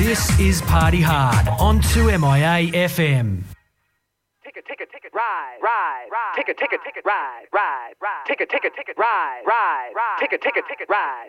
This is Party Hard on 2MIA FM. Ticket, ride, ride. Ticket, ride, ride. Ticket, ride, ride. Ticket, ride,